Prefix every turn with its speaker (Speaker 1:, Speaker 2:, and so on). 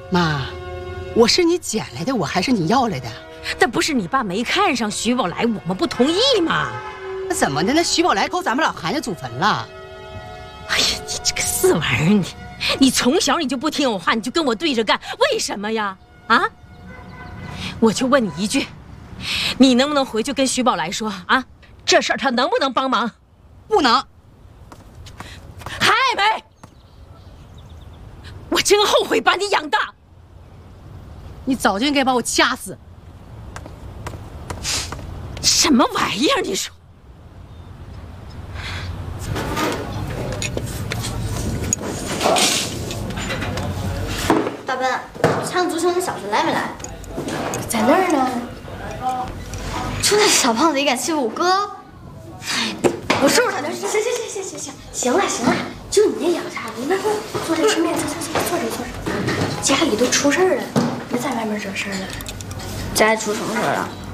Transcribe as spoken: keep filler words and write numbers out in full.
Speaker 1: 妈，我是你捡来的，我还是你要来的？
Speaker 2: 那不是你爸没看上徐宝来，我们不同意吗？
Speaker 1: 那怎么的？那徐宝来偷咱们老韩家祖坟了？
Speaker 2: 哎呀，你这个死玩意儿，你你从小你就不听我话，你就跟我对着干，为什么呀？啊？我就问你一句，你能不能回去跟徐宝来说啊？这事儿他能不能帮忙？
Speaker 1: 不能。
Speaker 2: 还没？我真后悔把你养大。
Speaker 1: 你早就应该把我掐死。
Speaker 2: 什么玩意儿？你说？
Speaker 3: 大笨，唱足球那小子来没来？在那儿呢。就那小胖子也敢欺负我哥？哎，我收拾他！行行行行行行行，行了行了，就你那养叉子，那坐这吃面，坐坐坐，坐这坐这。家里都出事儿了，别在外面惹事儿了。家里出什么事儿了？